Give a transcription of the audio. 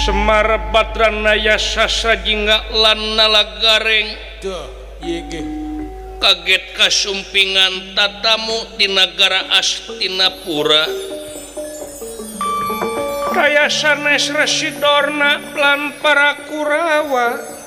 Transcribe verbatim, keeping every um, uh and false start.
Semar Badranaya Sasa Jingga Lannala Gareng Tuh, iya ge. kaget kasumpingan tatamu di negara Astinapura kaya sanes Residorna lan para Kurawa